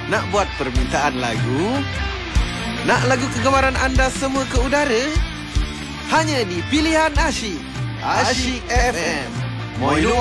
Nak buat permintaan lagu? Nak lagu kegemaran anda semua ke udara? Hanya di Pilihan Asyik. Asyik FM. Moi